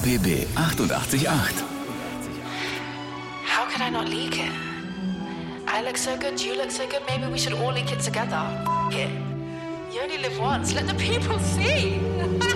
RBB 888. How could I not leak it? I look so good, you look so good, maybe we should all leak it together. F it. You only live once, let the people see.